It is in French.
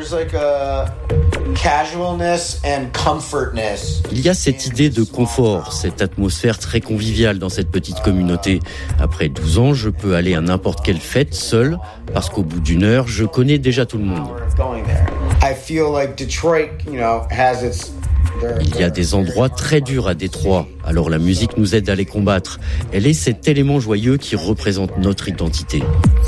Il y a cette idée de confort, cette atmosphère très conviviale dans cette petite communauté. Après 12 ans, je peux aller à n'importe quelle fête seul, parce qu'au bout d'une heure, je connais déjà tout le monde. Il y a des endroits très durs à Détroit, alors la musique nous aide à les combattre. Elle est cet élément joyeux qui représente notre identité.